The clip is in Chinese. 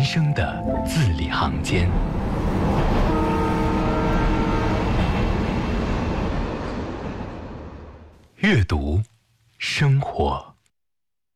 人生的字里行间。阅读，生活。